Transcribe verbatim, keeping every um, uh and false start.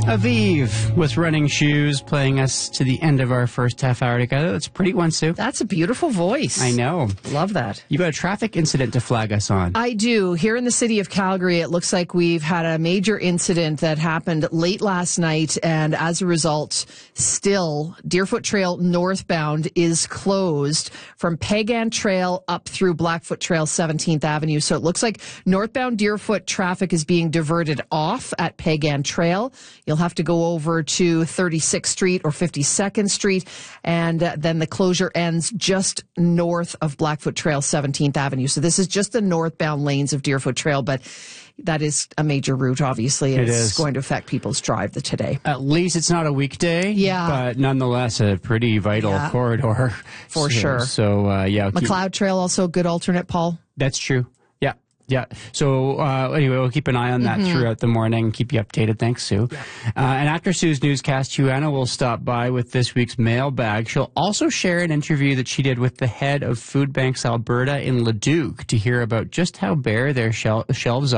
Aviv with Running Shoes playing us to the end of our first half hour together. That's a pretty one, Sue. That's a beautiful voice. I know. Love that. You got a traffic incident to flag us on. I do. Here in the city of Calgary, it looks like we've had a major incident that happened late last night, and as a result, still, Deerfoot Trail northbound is closed from Pagan Trail up through Blackfoot Trail seventeenth Avenue. So it looks like northbound Deerfoot traffic is being diverted off at Pagan Trail. You'll have to go over to thirty-sixth Street or fifty-second Street, and uh, then the closure ends just north of Blackfoot Trail seventeenth Avenue. So this is just the northbound lanes of Deerfoot Trail, but that is a major route, obviously. It it's is. going to affect people's drive the today. At least it's not a weekday, Yeah. but nonetheless a pretty vital Yeah. corridor. For so, sure. So, uh, yeah. keep- McLeod Trail, also a good alternate, Paul. That's true. Yeah. Yeah. So, uh, anyway, we'll keep an eye on that Mm-hmm. throughout the morning and keep you updated. Thanks, Sue. Uh, and after Sue's newscast, Joanna will stop by with this week's mailbag. She'll also share an interview that she did with the head of Food Banks Alberta in Leduc to hear about just how bare their shel- shelves are.